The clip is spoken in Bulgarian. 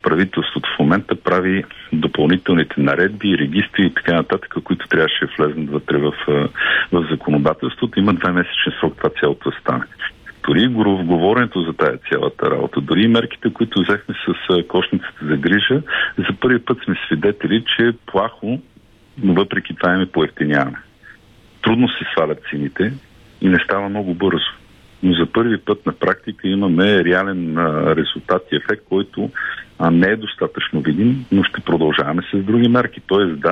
правителството в момента прави допълнителните наредби, регистри и така нататък, които трябваше да влезнат вътре в законодателството. Има 2-месечен срок това цялото да стане. Дори говоренето за тая цялата работа, дори мерките, които взехме с кошницата за грижа, за първи път сме свидетели, че е плахо, но въпреки това им поевтиняваме. Трудно се свалят цените и не става много бързо. Но за първи път на практика имаме реален резултат и ефект, който не е достатъчно видим, но ще продължаваме с други мерки. Тоест, да,